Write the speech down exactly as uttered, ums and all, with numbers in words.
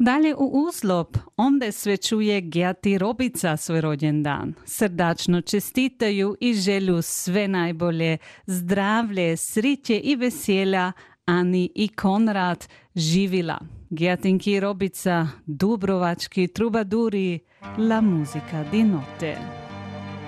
Dalje u Uzlop, onda svećuje Gjati Robica svoj rođendan. Srdačno čestitaju i želju sve najbolje, zdravlje, sriće i veselja Ani i Konrad živila. Gjatinki Robica, Dubrovački trubaduri, la musica di notte.